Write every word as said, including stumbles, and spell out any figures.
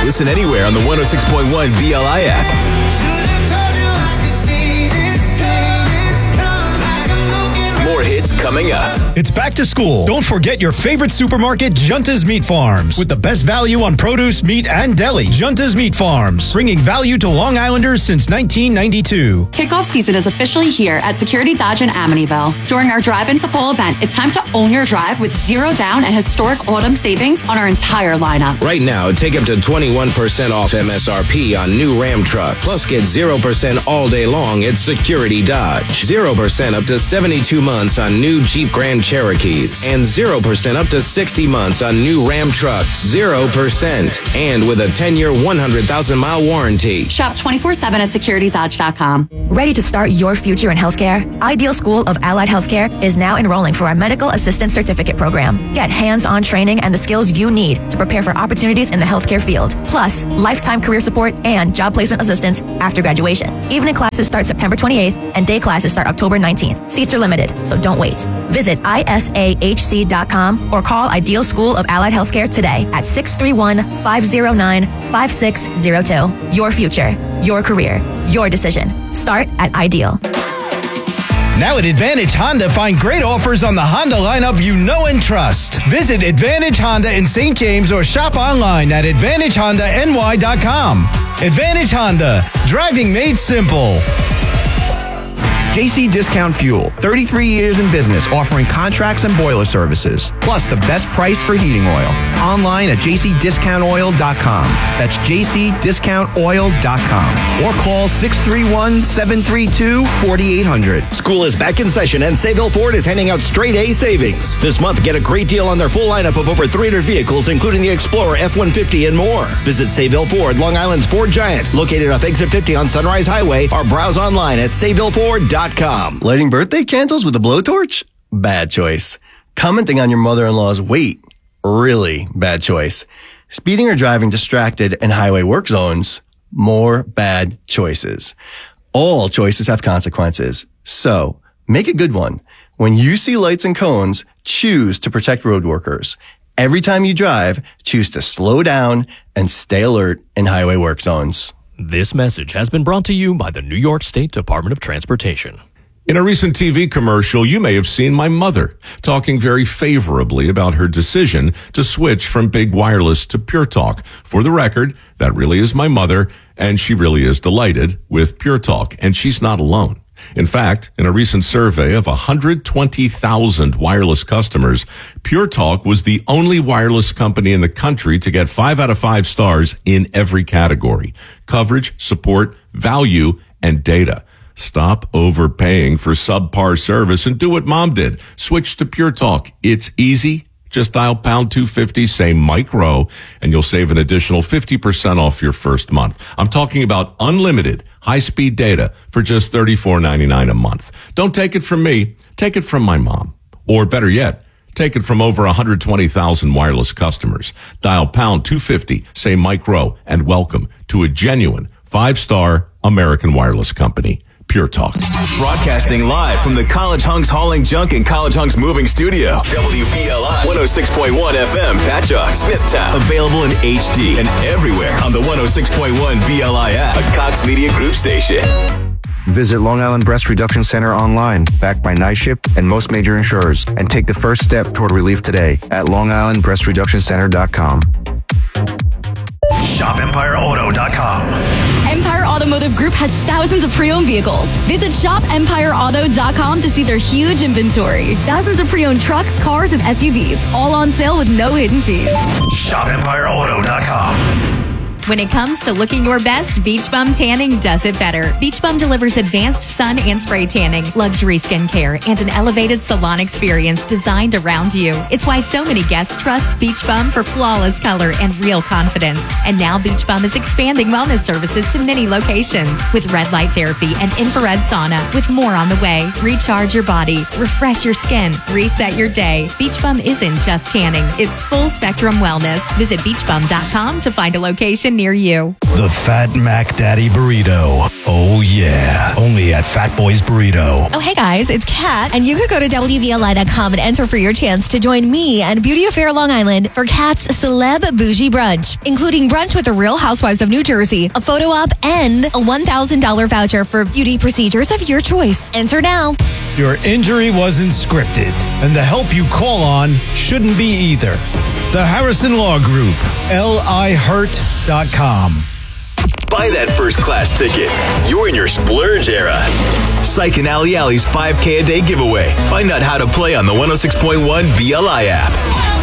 Listen anywhere on the one oh six point one V L I app. More hits coming up. It's back to school. Don't forget your favorite supermarket, Junta's Meat Farms. With the best value on produce, meat, and deli. Junta's Meat Farms, bringing value to Long Islanders since nineteen ninety-two. Kickoff season is officially here at Security Dodge in Amityville. During our Drive into Fall event, it's time to own your drive with zero down and historic autumn savings on our entire lineup. Right now, take up to twenty-one percent off M S R P on new Ram trucks. Plus, get zero percent all day long at Security Dodge. zero percent up to seventy-two months on new Jeep Grand Cherokees. And zero percent up to sixty months on new Ram trucks. zero percent. And with a ten-year, one hundred thousand mile warranty. Shop twenty-four seven at security dodge dot com. Ready to start your future in healthcare? Ideal School of Allied Healthcare is now enrolling for our Medical Assistant Certificate program. Get hands-on training and the skills you need to prepare for opportunities in the healthcare field. Plus, lifetime career support and job placement assistance after graduation. Evening classes start September twenty-eighth and day classes start October nineteenth. Seats are limited, so don't wait. Visit I S A H C dot com or call Ideal School of Allied Healthcare today at six three one, five zero nine, five six zero two. Your future, your career, your decision. Start at Ideal. Now at Advantage Honda, find great offers on the Honda lineup you know and trust. Visit Advantage Honda in Saint James or shop online at advantage honda n y dot com. Advantage Honda, driving made simple. J C Discount Fuel, thirty-three years in business, offering contracts and boiler services, plus the best price for heating oil. Online at j c discount oil dot com. That's j c discount oil dot com. Or call six three one, seven three two, four eight zero zero. School is back in session and Sayville Ford is handing out straight A savings. This month, get a great deal on their full lineup of over three hundred vehicles, including the Explorer, F one fifty, and more. Visit Sayville Ford, Long Island's Ford Giant, located off Exit fifty on Sunrise Highway, or browse online at sayville ford dot com. Lighting birthday candles with a blowtorch? Bad choice. Commenting on your mother-in-law's weight? Really bad choice. Speeding or driving distracted in highway work zones? More bad choices. All choices have consequences. So, make a good one. When you see lights and cones, choose to protect road workers. Every time you drive, choose to slow down and stay alert in highway work zones. This message has been brought to you by the New York State Department of Transportation. In a recent T V commercial, you may have seen my mother talking very favorably about her decision to switch from Big Wireless to Pure Talk. For the record, that really is my mother, and she really is delighted with Pure Talk, and she's not alone. In fact, in a recent survey of one hundred twenty thousand wireless customers, Pure Talk was the only wireless company in the country to get five out of five stars in every category: coverage, support, value, and data. Stop overpaying for subpar service and do what Mom did. Switch to Pure Talk. It's easy. Just dial pound two fifty, say Mike Rowe, and you'll save an additional fifty percent off your first month. I'm talking about unlimited high-speed data for just thirty-four ninety-nine a month. Don't take it from me. Take it from my mom. Or better yet, take it from over one hundred twenty thousand wireless customers. Dial pound two fifty, say Mike Rowe, and welcome to a genuine five-star American wireless company. Pure Talk. Broadcasting live from the College Hunks Hauling Junk and College Hunks Moving Studio. W B L I one oh six point one F M, Patchogue, Smithtown. Available in H D and everywhere on the one oh six point one V L I app, a Cox Media Group station. Visit Long Island Breast Reduction Center online, backed by NYSHIP and most major insurers, and take the first step toward relief today at long island breast reduction center dot com. shop empire auto dot com. Empire Automotive Group has thousands of pre-owned vehicles. Visit shop empire auto dot com to see their huge inventory. Thousands of pre-owned trucks, cars, and S U Vs, all on sale with no hidden fees. shop empire auto dot com. When it comes to looking your best, Beach Bum Tanning does it better. Beach Bum delivers advanced sun and spray tanning, luxury skincare, and an elevated salon experience designed around you. It's why so many guests trust Beach Bum for flawless color and real confidence. And now Beach Bum is expanding wellness services to many locations with red light therapy and infrared sauna, with more on the way. Recharge your body, refresh your skin, reset your day. Beach Bum isn't just tanning, it's full spectrum wellness. Visit beach bum dot com to find a location location near you. The Fat Mac Daddy Burrito. Oh, yeah. Only at Fat Boy's Burrito. Oh, hey guys, it's Kat, and you could go to W B L I dot com and enter for your chance to join me and Beauty Affair Long Island for Kat's Celeb Bougie Brunch, including brunch with the Real Housewives of New Jersey, a photo op, and a one thousand dollars voucher for beauty procedures of your choice. Enter now. Your injury wasn't scripted, and the help you call on shouldn't be either. The Harrison Law Group, L I hurt dot com. Buy that first class ticket. You're in your splurge era. Psych and Ali Ali's five K a day giveaway. Find out how to play on the one oh six point one B L I app.